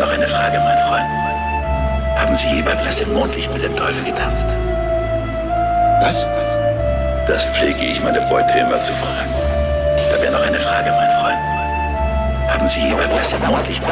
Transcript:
noch eine Frage, mein Freund. Haben Sie je beim Lass im Mondlicht mit dem Teufel getanzt? Was? Das pflege ich meine Beute immer zu fragen. Da wäre noch eine Frage, mein Freund. Haben Sie je beim Lass im Mondlicht mit